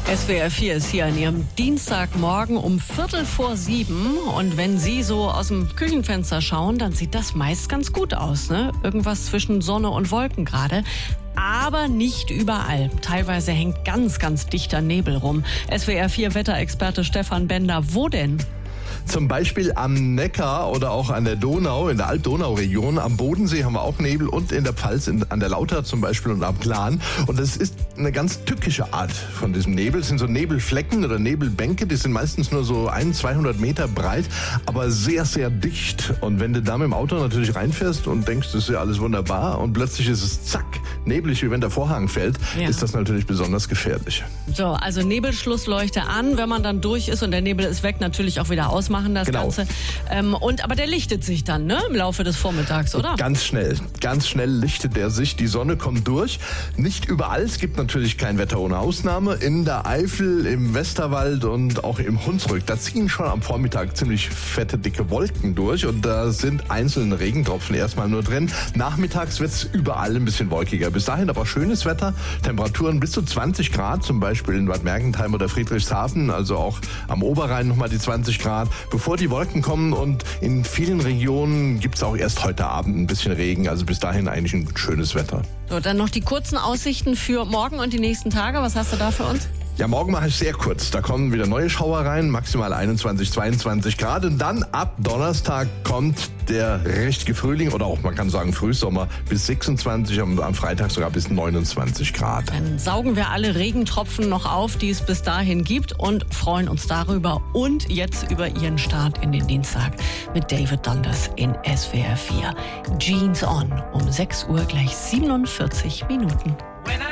SWR 4 ist hier an Ihrem Dienstagmorgen um 6:45. Und wenn Sie so aus dem Küchenfenster schauen, dann sieht das meist ganz gut aus, ne? Irgendwas zwischen Sonne und Wolken gerade. Aber nicht überall. Teilweise hängt ganz, ganz dichter Nebel rum. SWR 4 Wetterexperte Stefan Bender, wo denn? Zum Beispiel am Neckar oder auch an der Donau, in der Altdonau-Region. Am Bodensee haben wir auch Nebel und in der Pfalz, an der Lauter zum Beispiel und am Glan. Und das ist eine ganz tückische Art von diesem Nebel. Es sind so Nebelflecken oder Nebelbänke, die sind meistens nur so 100-200 Meter breit, aber sehr, sehr dicht. Und wenn du da mit dem Auto natürlich reinfährst und denkst, das ist ja alles wunderbar und plötzlich ist es zack, neblig, wie wenn der Vorhang fällt, ist das natürlich besonders gefährlich. So, also Nebelschlussleuchte an, wenn man dann durch ist und der Nebel ist weg, natürlich auch wieder ausmachen das Ganze. Aber der lichtet sich dann, ne, im Laufe des Vormittags, oder? Ganz schnell lichtet er sich. Die Sonne kommt durch. Nicht überall. Es gibt natürlich kein Wetter ohne Ausnahme. In der Eifel, im Westerwald und auch im Hunsrück. Da ziehen schon am Vormittag ziemlich fette, dicke Wolken durch und da sind einzelne Regentropfen erstmal nur drin. Nachmittags wird es überall ein bisschen wolkiger. Bis dahin aber schönes Wetter. Temperaturen bis zu 20 Grad, zum Beispiel in Bad Mergentheim oder Friedrichshafen, also auch am Oberrhein nochmal die 20 Grad. Bevor die Wolken kommen, und in vielen Regionen gibt es auch erst heute Abend ein bisschen Regen, also bis dahin eigentlich ein schönes Wetter. So, dann noch die kurzen Aussichten für morgen und die nächsten Tage. Was hast du da für uns? Ja, morgen mache ich sehr kurz. Da kommen wieder neue Schauer rein, maximal 21, 22 Grad. Und dann ab Donnerstag kommt der richtige Frühling oder auch, man kann sagen, Frühsommer bis 26, am Freitag sogar bis 29 Grad. Dann saugen wir alle Regentropfen noch auf, die es bis dahin gibt und freuen uns darüber und jetzt über Ihren Start in den Dienstag mit David Donders in SWR 4. Jeans On um 6 Uhr gleich 47 Minuten.